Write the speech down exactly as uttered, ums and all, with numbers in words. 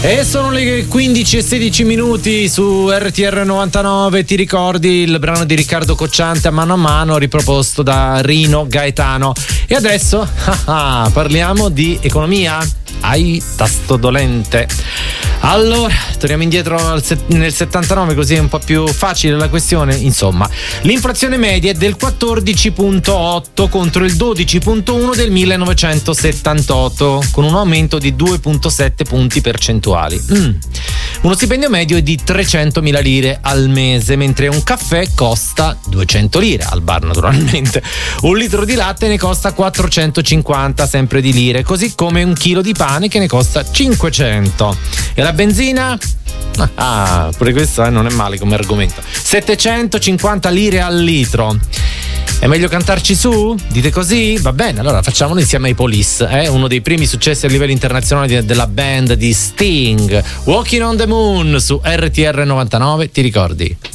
E sono le quindici e sedici minuti su R T R novantanove. Ti ricordi il brano di Riccardo Cocciante, A mano a mano, riproposto da Rino Gaetano. E adesso ah, parliamo di economia. Ai, tasto dolente. Allora, torniamo indietro al set, nel settantanove, così è un po' più facile la questione. Insomma, l'inflazione media è del quattordici virgola otto contro il dodici virgola uno del millenovecentosettantotto, con un aumento di due virgola sette punti percentuali. Mm. Uno stipendio medio è di trecentomila lire al mese, mentre un caffè costa duecento lire, al bar naturalmente. Un litro di latte ne costa quattrocentocinquanta, sempre di lire, così come un chilo di pane che ne costa cinquecento. E la benzina? Ah, pure questo eh, non è male come argomento. settecentocinquanta lire al litro. È meglio cantarci su? Dite così? Va bene, allora facciamolo insieme ai Police, eh? Uno dei primi successi a livello internazionale di, della band di Sting. Walking on the Moon su R T R novantanove, ti ricordi?